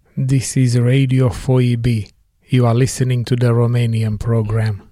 This is Radio 4EB. You are listening to the Romanian program.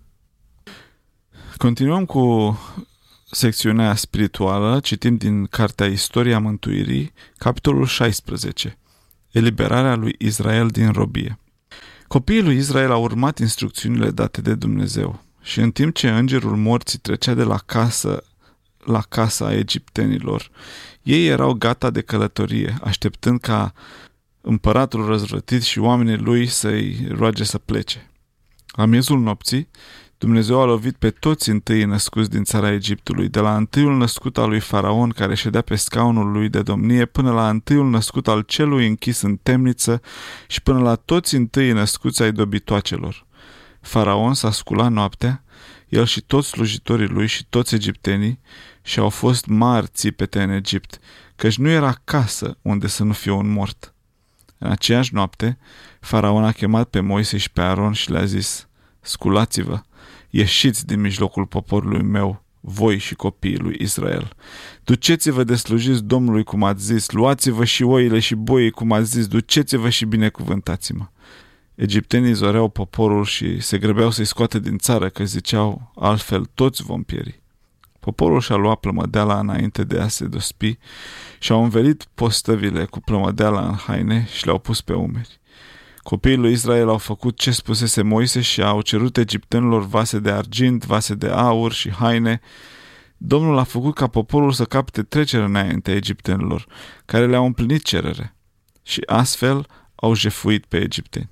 Continuăm cu secțiunea spirituală, citind din Cartea Istoria Mântuirii, capitolul 16, eliberarea lui Israel din robie. Copiii lui Israel au urmat instrucțiunile date de Dumnezeu și în timp ce îngerul morții trecea de la casă la casa a egiptenilor, ei erau gata de călătorie, așteptând ca împăratul răzvrătit și oamenii lui să-i roage să plece. La miezul nopții, Dumnezeu a lovit pe toți întâi născuți din țara Egiptului, de la întâiul născut al lui Faraon care ședea pe scaunul lui de domnie, până la întâiul născut al celui închis în temniță și până la toți întâi născuți ai dobitoacelor. Faraon s-a sculat noaptea, el și toți slujitorii lui și toți egiptenii, și au fost mari țipete în Egipt, căci nu era casă unde să nu fie un mort. În aceeași noapte, Faraon a chemat pe Moise și pe Aron și le-a zis: sculați-vă, ieșiți din mijlocul poporului meu, voi și copiii lui Israel. Duceți-vă de slujiți Domnului cum ați zis, luați-vă și oile și boii cum ați zis, duceți-vă și binecuvântați-mă. Egiptenii zoreau poporul și se grăbeau să-i scoată din țară, că ziceau: altfel toți vom pieri. Poporul și-a luat plămădeala înainte de a se dospi și au învelit postăvile cu plămădeala în haine și le-au pus pe umeri. Copiii lui Israel au făcut ce spusese Moise și au cerut egiptenilor vase de argint, vase de aur și haine. Domnul a făcut ca poporul să capte trecere înaintea egiptenilor, care le-au împlinit cerere, și astfel au jefuit pe egipteni.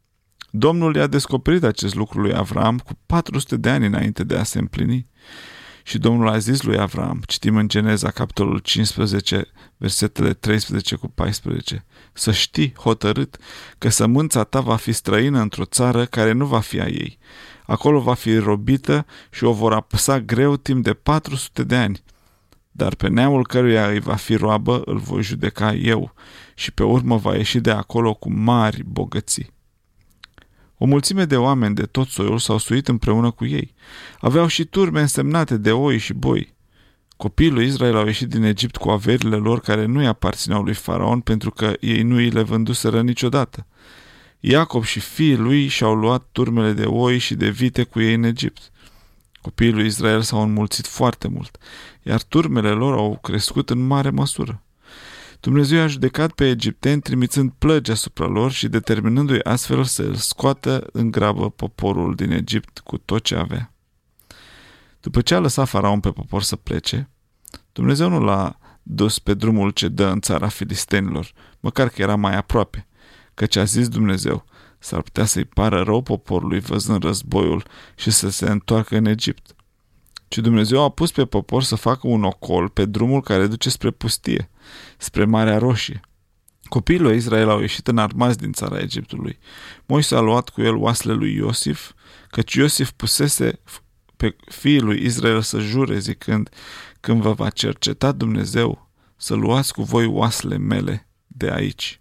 Domnul i-a descoperit acest lucru lui Avram cu 400 de ani înainte de a se împlini. Și Domnul a zis lui Avram, citim în Geneza, capitolul 15, versetele 13 cu 14, să știi hotărât că sămânța ta va fi străină într-o țară care nu va fi a ei. Acolo va fi robită și o vor apăsa greu timp de 400 de ani. Dar pe neamul căruia îi va fi roabă îl voi judeca eu și pe urmă va ieși de acolo cu mari bogății. O mulțime de oameni de tot soiul s-au suit împreună cu ei. Aveau și turme însemnate de oi și boi. Copiii lui Israel au ieșit din Egipt cu averile lor care nu-i aparțineau lui Faraon, pentru că ei nu îi le vânduseră niciodată. Iacob și fiii lui și-au luat turmele de oi și de vite cu ei în Egipt. Copiii lui Israel s-au înmulțit foarte mult, iar turmele lor au crescut în mare măsură. Dumnezeu a judecat pe egipteni trimițând plăgi asupra lor și determinându-i astfel să îl scoată în grabă poporul din Egipt cu tot ce avea. După ce a lăsat Faraon pe popor să plece, Dumnezeu nu l-a dus pe drumul ce dă în țara filistenilor, măcar că era mai aproape, căci a zis Dumnezeu: s-ar putea să-i pară rău poporului văzând războiul și să se întoarcă în Egipt. Ci Dumnezeu a pus pe popor să facă un ocol pe drumul care duce spre pustie, spre Marea Roșie. Copiii lui Israel au ieșit înarmați din țara Egiptului. Moise a luat cu el oasele lui Iosif, căci Iosif pusese pe fiii lui Israel să jure zicând: când vă va cerceta Dumnezeu, să luați cu voi oasele mele de aici.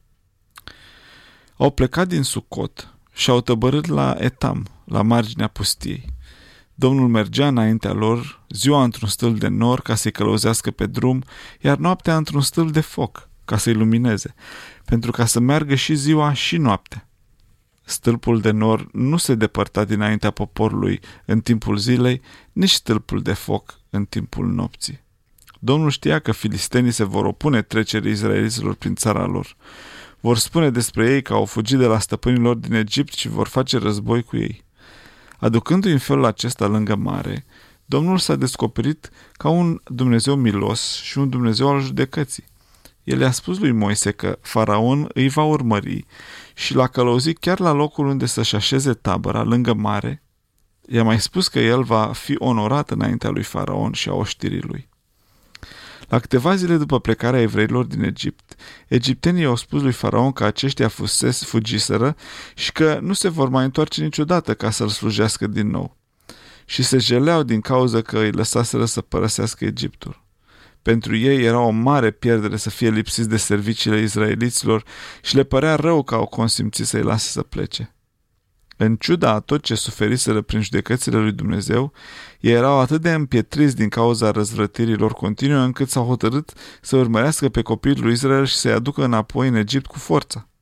Au plecat din Sucot și au tăbărât la Etam, la marginea pustiei. Domnul mergea înaintea lor, ziua într-un stâlp de nor ca să-i călăuzească pe drum, iar noaptea într-un stâlp de foc ca să-i lumineze, pentru ca să meargă și ziua și noaptea. Stâlpul de nor nu se depărta dinaintea poporului în timpul zilei, nici stâlpul de foc în timpul nopții. Domnul știa că filistenii se vor opune trecerii izraeliților prin țara lor. Vor spune despre ei că au fugit de la stăpânii lor din Egipt și vor face război cu ei. Aducându-i în felul acesta lângă mare, Domnul s-a descoperit ca un Dumnezeu milos și un Dumnezeu al judecății. El i-a spus lui Moise că Faraon îi va urmări și l-a călăuzit chiar la locul unde să-și așeze tabăra, lângă mare. I-a mai spus că el va fi onorat înaintea lui Faraon și a oștirii lui. La câteva zile după plecarea evreilor din Egipt, egiptenii au spus lui Faraon că aceștia fugiseră și că nu se vor mai întoarce niciodată ca să-l slujească din nou. Și se jeleau din cauza că îi lăsaseră să părăsească Egiptul. Pentru ei era o mare pierdere să fie lipsiți de serviciile izraeliților și le părea rău că au consimțit să-i lase să plece. În ciuda a tot ce suferiseră prin judecățile lui Dumnezeu, ei erau atât de împietriți din cauza răzvrătirilor continue încât s-au hotărât să urmărească pe copiii lui Israel și să-i aducă înapoi în Egipt cu forța.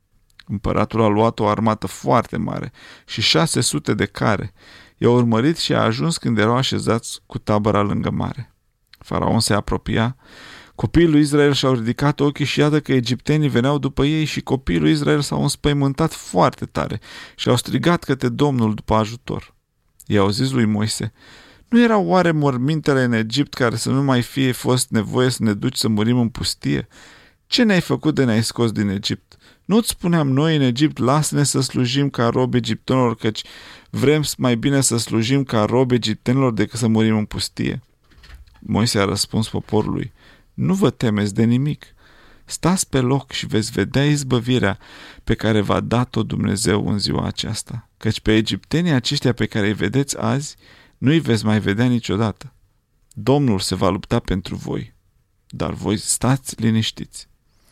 Împăratul a luat o armată foarte mare și 600 de care. I-a urmărit și a ajuns când erau așezați cu tabăra lângă mare. Faraon se apropia. Copiii lui Israel și-au ridicat ochii și iată că egiptenii veneau după ei și copiii lui Israel s-au înspăimântat foarte tare și au strigat către Domnul după ajutor. I-au zis lui Moise: nu erau oare mormintele în Egipt care să nu mai fie fost nevoie să ne duci să murim în pustie? Ce ne-ai făcut de ne-ai scos din Egipt? Nu-ți spuneam noi în Egipt, lasă-ne să slujim ca robi egiptenilor, căci vrem mai bine să slujim ca robi egiptenilor decât să murim în pustie? Moise a răspuns poporului: nu vă temeți de nimic. Stați pe loc și veți vedea izbăvirea pe care v-a dat-o Dumnezeu în ziua aceasta, căci pe egiptenii aceștia pe care îi vedeți azi, nu îi veți mai vedea niciodată. Domnul se va lupta pentru voi, dar voi stați liniștiți.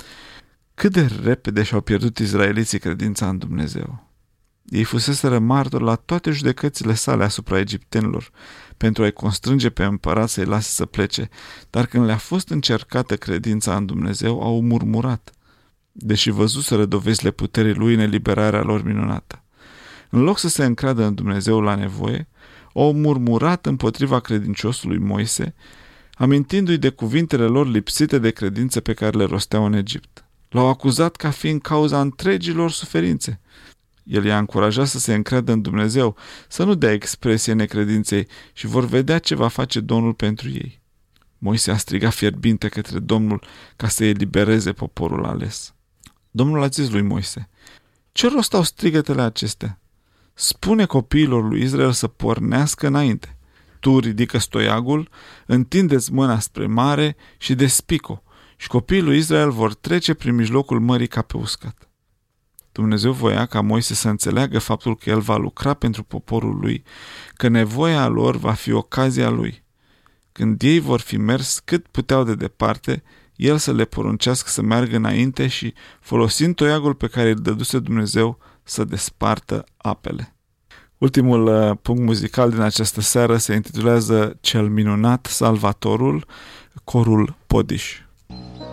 Cât de repede și-au pierdut izraeliții credința în Dumnezeu. Ei fuseseră martori la toate judecățile sale asupra egiptenilor, pentru a-i constrânge pe împărat să-i lase să plece, dar când le-a fost încercată credința în Dumnezeu, au murmurat, deși văzuseră dovezile puterii lui în eliberarea lor minunată. În loc să se încreadă în Dumnezeu la nevoie, au murmurat împotriva credinciosului Moise, amintindu-i de cuvintele lor lipsite de credință pe care le rosteau în Egipt. L-au acuzat ca fiind cauza întregilor suferințe. El i-a încurajat să se încreadă în Dumnezeu, să nu dea expresie necredinței și vor vedea ce va face Domnul pentru ei. Moise a strigat fierbinte către Domnul ca să elibereze poporul ales. Domnul a zis lui Moise: ce rost au strigătele acestea? Spune copiilor lui Israel să pornească înainte. Tu ridică stoiagul, întindeți mâna spre mare și despic-o, și copiii lui Israel vor trece prin mijlocul mării ca pe uscat. Dumnezeu voia ca Moise să înțeleagă faptul că el va lucra pentru poporul lui, că nevoia lor va fi ocazia lui. Când ei vor fi mers cât puteau de departe, el să le poruncească să meargă înainte și, folosind toiagul pe care îl dăduse Dumnezeu, să despartă apele. Ultimul punct muzical din această seară se intitulează Cel minunat Salvatorul, corul Podiș.